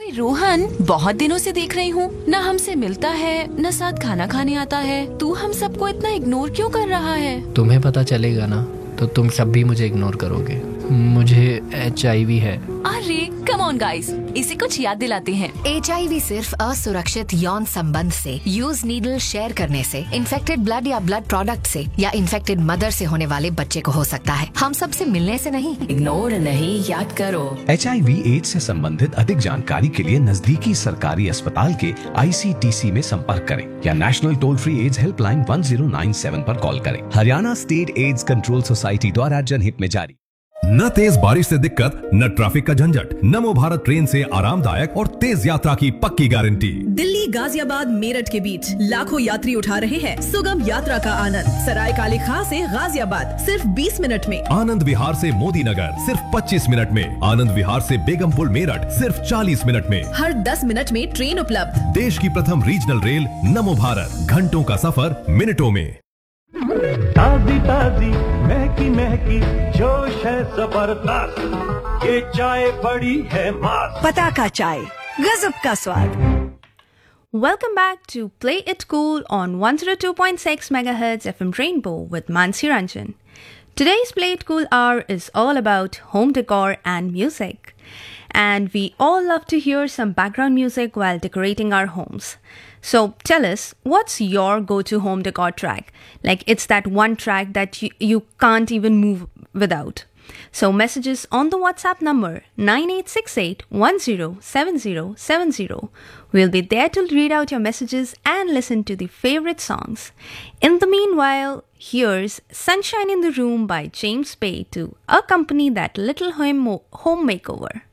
रोहन, बहुत दिनों से देख रही हूँ, न हमसे मिलता है न साथ खाना खाने आता है। तू हम सबको इतना इग्नोर क्यों कर रहा है? तुम्हें पता चलेगा ना तो तुम सब भी मुझे इग्नोर करोगे। मुझे HIV है। अरे कम ऑन गाइस, इसे कुछ याद दिलाते हैं। HIV सिर्फ असुरक्षित यौन संबंध से, यूज नीडल शेयर करने से, इन्फेक्टेड ब्लड या ब्लड प्रोडक्ट से या इन्फेक्टेड मदर से होने वाले बच्चे को हो सकता है। हम सब से मिलने से नहीं। इग्नोर नहीं, याद करो। HIV एड्स से संबंधित अधिक जानकारी के लिए नजदीकी सरकारी अस्पताल के ICTC में संपर्क करें या national toll free ads helpline 1097 पर कॉल करें। Haryana state AIDS control society द्वारा जनहित में जारी। न तेज बारिश से दिक्कत, न ट्रैफिक का झंझट। नमो भारत ट्रेन से आरामदायक और तेज यात्रा की पक्की गारंटी। दिल्ली, गाजियाबाद, मेरठ के बीच लाखों यात्री उठा रहे हैं सुगम यात्रा का आनंद। सराय काले खां से गाजियाबाद सिर्फ 20 मिनट में। आनंद विहार से मोदी नगर सिर्फ 25 मिनट में। आनंद विहार से बेगमपुर मेरठ सिर्फ 40 मिनट में। हर 10 मिनट में ट्रेन उपलब्ध। देश की प्रथम रीजनल रेल नमो भारत, घंटों का सफर मिनटों में। ताजी ताजी महकी महकी जोश है जबरदस्त, ये चाय बड़ी है मस्त। पताका चाय, गजब का स्वाद। Welcome back to Play It Cool on 102.6 MHz FM Rainbow with Mansi Ranjan. Today's Play It Cool hour is all about home decor and music. And we all love to hear some background music while decorating our homes. So tell us, what's your go-to home decor track? Like it's that one track that you can't even move without. So messages on the WhatsApp number 9868107070. We'll be there to read out your messages and listen to the favorite songs. In the meanwhile, here's Sunshine in the Room by James Bay to accompany that little home makeover.